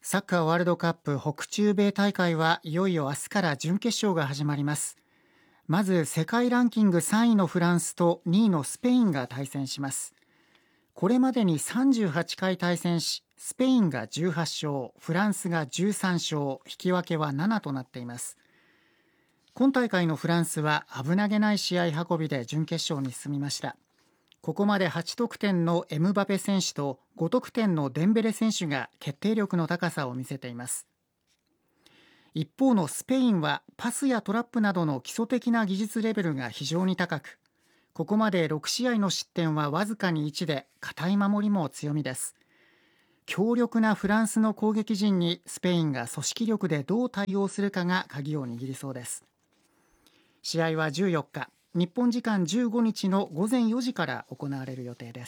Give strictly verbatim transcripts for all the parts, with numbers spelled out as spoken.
サッカーワールドカップ北中米大会はいよいよ明日から準決勝が始まります。まず世界ランキングさんいのフランスとにいのスペインが対戦します。これまでにさんじゅうはちかい対戦し、スペインがじゅうはち勝、フランスがじゅうさん勝、引き分けはななとなっています。今大会のフランスは危なげない試合運びで準決勝に進みました。ここまではち得点のエムバペ選手とご得点のデンベレ選手が決定力の高さを見せています。一方のスペインはパスやトラップなどの基礎的な技術レベルが非常に高く、ここまでろく試合の失点はわずかにいちで堅い守りも強みです。強力なフランスの攻撃陣にスペインが組織力でどう対応するかが鍵を握りそうです。試合はじゅうよっか、日本時間じゅうごにちの午前よじから行われる予定です。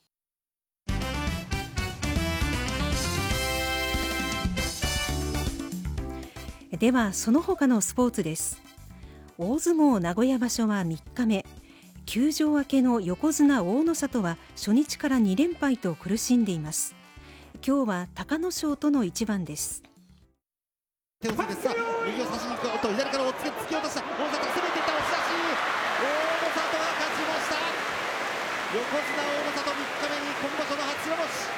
ではその他のスポーツです。大相撲名古屋場所はみっかめ、休場明けの横綱大野里は初日からに連敗と苦しんでいます。今日は隆の勝との一番です。 手をついてさあ右を差しに行く、おっと左から押っつけ突き落とした大野里、攻めていった押し出し、大野里が勝ちました。横綱大野里みっかめに今場所の初白星。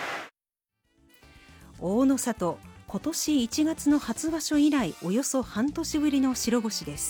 大野里、今年いちがつの初場所以来およそ半年ぶりの白星です。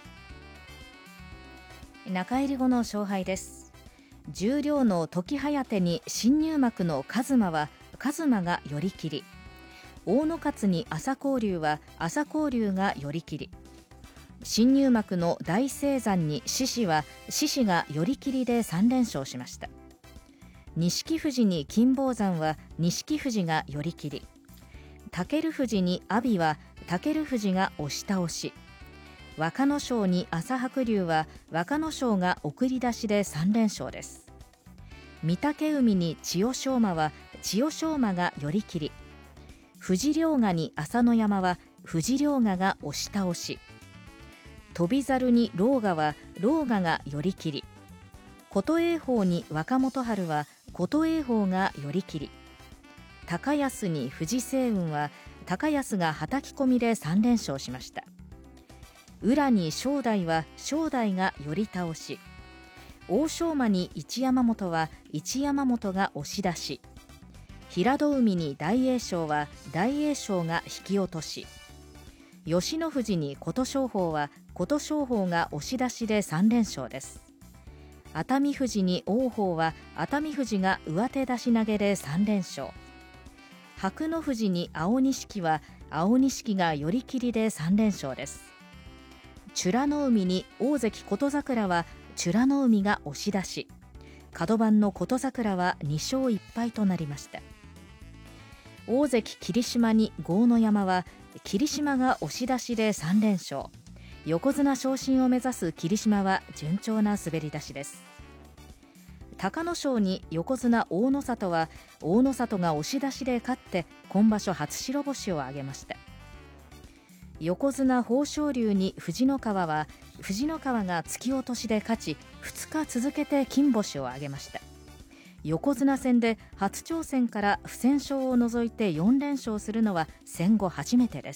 中入り後の勝敗です。十両の時疾に新入幕の一馬は一馬が寄り切り、大野勝に朝紅龍は朝紅龍が寄り切り、新入幕の大青山に獅司は獅司が寄り切りでさん連勝しました。錦富士に金峰山は錦富士が寄り切り、尊富士に阿炎は尊富士が押し倒し、若の勝に朝白龍は若の勝が送り出しでさん連勝です。御嶽海に千代翔馬は千代翔馬が寄り切り、富士凌駕に朝乃山は富士凌駕が押し倒し、翔猿に狼雅は狼雅が寄り切り、琴恵峰に若元春は琴恵峰が寄り切り、高安に藤青雲は高安がはたき込みでさん連勝しました。宇良に正代は正代が寄り倒し、欧勝馬に一山本は一山本が押し出し、平戸海に大栄翔は大栄翔が引き落とし、吉野富士に琴勝峰は琴勝峰が押し出しでさん連勝です。熱海富士に王鵬は熱海富士が上手出し投げでさん連勝、白の富士に青錦は青錦が寄り切りでさん連勝です。美らの海に大関琴櫻は美らの海が押し出し、角番の琴櫻はに勝いっ敗となりました。大関霧島に豪ノ山は霧島が押し出しでさん連勝、横綱昇進を目指す霧島は順調な滑り出しです。隆の勝に横綱大野里は大野里が押し出しで勝って今場所初白星を挙げました。横綱豊昇龍に藤ノ川は藤ノ川が突き落としで勝ち、ふつか続けて金星を挙げました。横綱戦で初挑戦から不戦勝を除いてよん連勝するのは戦後初めてです。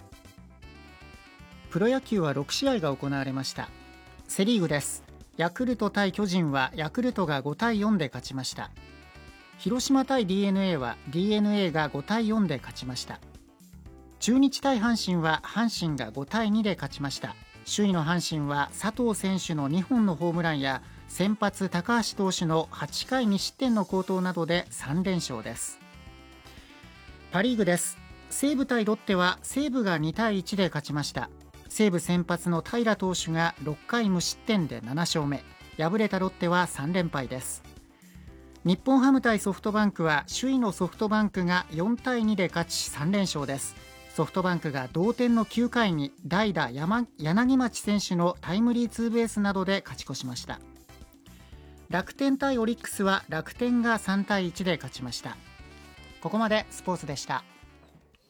プロ野球はろく試合が行われました。セリーグです。ヤクルト対巨人はヤクルトがご対よんで勝ちました。広島対 ディーエヌエー は ディーエヌエー がご対よんで勝ちました。中日対阪神は阪神がご対にで勝ちました。首位の阪神は佐藤選手のにほんのホームランや先発高橋投手のはちかいに失点の好投などでさん連勝です。パリーグです。西武対ロッテは西武がに対いちで勝ちました。西武先発の平良投手がろっかい無失点でなな勝目、敗れたロッテはさん連敗です。日本ハム対ソフトバンクは首位のソフトバンクがよん対にで勝ちさん連勝です。ソフトバンクが同点のきゅうかいに代打山柳町選手のタイムリーツーベースなどで勝ち越しました。楽天対オリックスは楽天がさん対いちで勝ちました。ここまでスポーツでした。